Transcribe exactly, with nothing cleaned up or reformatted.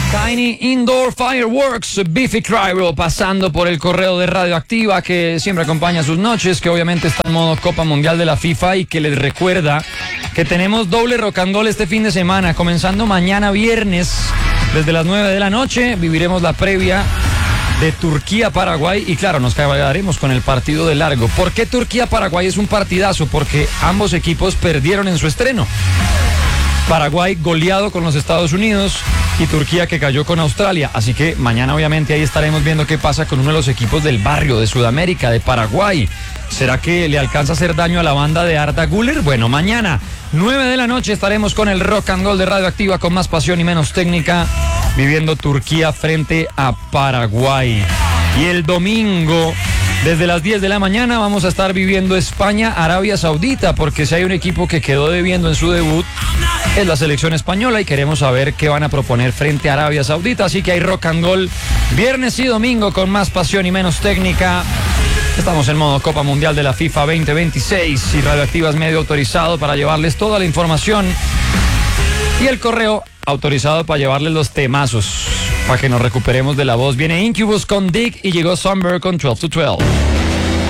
Tiny Indoor Fireworks, Biffy Clyro, pasando por el correo de Radioactiva, que siempre acompaña sus noches, que obviamente está en modo Copa Mundial de la FIFA y que les recuerda que tenemos doble rock and roll este fin de semana, comenzando mañana viernes desde las nueve de la noche. Viviremos la previa de Turquía-Paraguay y claro, nos quedaremos con el partido de largo. ¿Por qué Turquía-Paraguay es un partidazo? Porque ambos equipos perdieron en su estreno. Paraguay goleado con los Estados Unidos y Turquía que cayó con Australia. Así que mañana obviamente ahí estaremos viendo qué pasa con uno de los equipos del barrio de Sudamérica, de Paraguay. ¿Será que le alcanza a hacer daño a la banda de Arda Güler? Bueno, mañana, nueve de la noche, estaremos con el Rock and Roll de Radioactiva con más pasión y menos técnica, viviendo Turquía frente a Paraguay. Y el domingo, desde las diez de la mañana, vamos a estar viviendo España-Arabia Saudita, porque si hay un equipo que quedó debiendo en su debut, es la selección española y queremos saber qué van a proponer frente a Arabia Saudita. Así que hay rock and roll viernes y domingo con más pasión y menos técnica. Estamos en modo Copa Mundial de la FIFA veinte veintiséis y Radioactiva es medio autorizado para llevarles toda la información y el correo autorizado para llevarles los temazos para que nos recuperemos de la voz. Viene Incubus con Dick y llegó Sunburn con twelve to twelve.